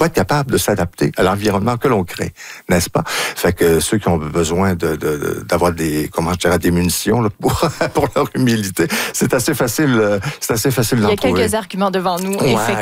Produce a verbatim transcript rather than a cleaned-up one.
faut être capable de s'adapter à l'environnement que l'on crée, n'est-ce pas? Fait que ceux qui ont besoin de, de, d'avoir des, comment je dirais, des munitions là, pour, pour leur humilité, c'est assez facile, c'est assez facile d'en trouver. Il y a quelques arguments devant nous, ouais. effectivement.